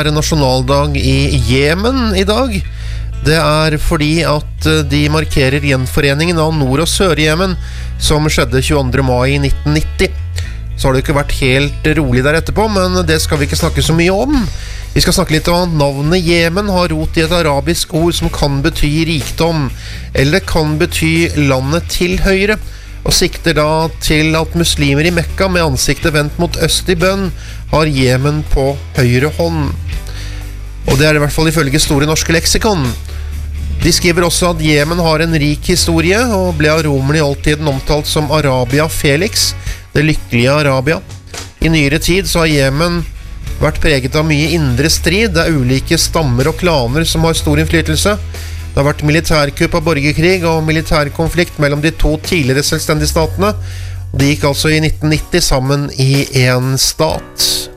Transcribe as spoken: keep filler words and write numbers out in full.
Det er nasjonaldag i Jemen i dag. Det er fordi at de markerer gjenforeningen av Nord- og Sør-Jemen, som skjedde tjueandre mai nitten nitti. Så har det ikke vært helt rolig der etterpå, men det skal vi ikke snakke så mye om. Vi skal snakke litt om at navnet Jemen har rot i et arabisk ord som kan bety rikdom, eller kan bety landet til høyre, og sikter da til at muslimer i Mekka med ansiktet vendt mot øst i bønn har Jemen på høyre hånd. Og det er i hvert fall ifølge Store norske leksikon. De skriver også at Jemen har en rik historie, og ble av romerne i oldtiden omtalt som Arabia Felix, det lykkelige Arabia. I nyere tid så har Jemen vært preget av mye indre strid. Det er ulike stammer og klaner som har stor innflytelse. Det har vært militærkupp og borgerkrig og militærkonflikt mellom de to tidligere selvstendige statene. De gikk altså i nitten nitti sammen i en stat.